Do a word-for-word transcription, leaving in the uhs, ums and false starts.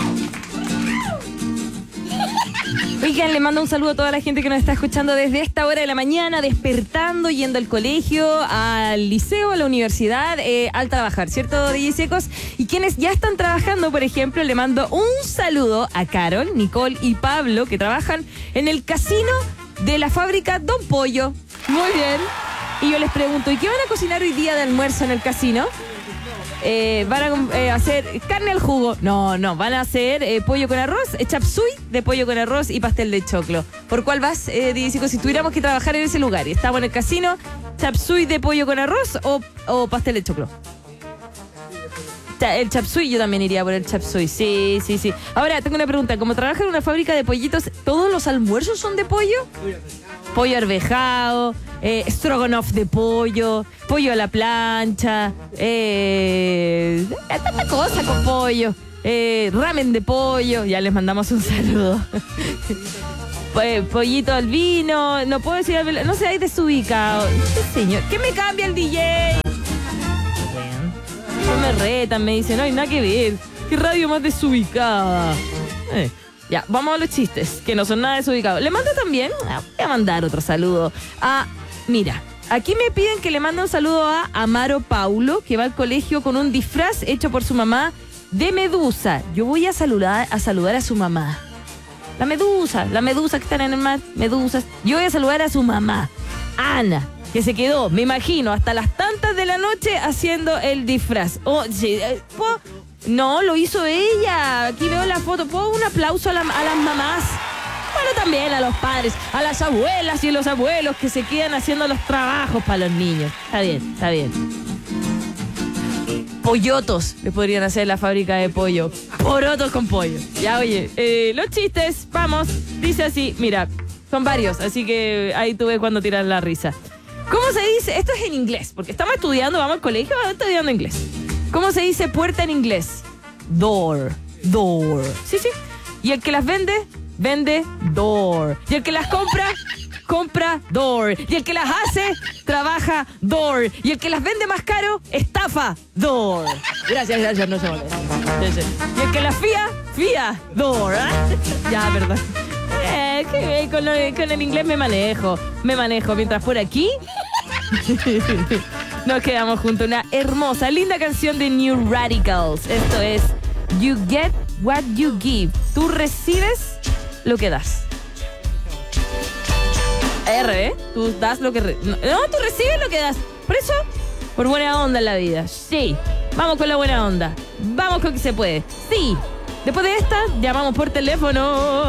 Oigan, le mando un saludo a toda la gente que nos está escuchando desde esta hora de la mañana, despertando, yendo al colegio, al liceo, a la universidad, eh, al trabajar, ¿cierto, D J Secos? Y quienes ya están trabajando, por ejemplo, le mando un saludo a Carol, Nicole y Pablo, que trabajan en el casino de la fábrica Don Pollo. Muy bien. Y yo les pregunto, ¿y qué van a cocinar hoy día de almuerzo en el casino? Eh, van a eh, hacer carne al jugo. No, no, van a hacer eh, pollo con arroz, eh, chap suey de pollo con arroz y pastel de choclo. ¿Por cuál vas, eh, Dicico, si tuviéramos que trabajar en ese lugar y estamos en el casino, chap suey de pollo con arroz o, o pastel de choclo? El chap suey, yo también iría por el chap suey. Sí, sí, sí. Ahora, tengo una pregunta. Como trabajan en una fábrica de pollitos, ¿todos los almuerzos son de pollo? Pollo arvejado, eh, stroganoff de pollo, pollo a la plancha, eh, tanta cosa con pollo, eh, ramen de pollo. Ya les mandamos un saludo. Pollito al vino, no puedo decir, al, no sé, hay desubicado. ¿Qué señor? ¿Qué me cambia el D J? No me retan, me dicen, no hay nada que ver. ¿Qué radio más desubicada? Eh. Ya, vamos a los chistes, que no son nada desubicados. Le mando también, voy a mandar otro saludo a, mira, aquí me piden que le mande un saludo a Amaro Paulo, que va al colegio con un disfraz hecho por su mamá de medusa. Yo voy a saludar a, saludar a su mamá. La medusa, la medusa que están en el mar, medusas. Yo voy a saludar a su mamá, Ana, que se quedó, me imagino, hasta las tantas de la noche haciendo el disfraz. Oh, sí, eh, po, no, lo hizo ella. Aquí veo la foto. ¿Puedo un aplauso a, la, a las mamás? Bueno, también a los padres, a las abuelas y los abuelos que se quedan haciendo los trabajos para los niños. Está bien, está bien. Pollotos le podrían hacer en la fábrica de pollo. Porotos con pollo. Ya, oye, eh, los chistes, vamos. Dice así, mira, son varios, así que ahí tú ves cuando tiras la risa. ¿Cómo se dice? Esto es en inglés, porque estamos estudiando, vamos al colegio, vamos estudiando inglés. ¿Cómo se dice puerta en inglés? Door. Door. Sí, sí. Y el que las vende, vende door. Y el que las compra, compra door. Y el que las hace, trabaja door. Y el que las vende más caro, estafa door. Gracias, gracias, no se molesta. Y el que las fía, fía door. ¿Eh? Ya, perdón. Eh, que con, lo, con el inglés me manejo. Me manejo. Mientras por aquí... Nos quedamos junto a una hermosa, linda canción de New Radicals. Esto es You Get What You Give. Tú recibes lo que das. R, ¿eh? Tú das lo que... Re- no, tú recibes lo que das. Por eso, por buena onda en la vida. Sí. Vamos con la buena onda. Vamos con que se puede. Sí. Después de esta, llamamos por teléfono.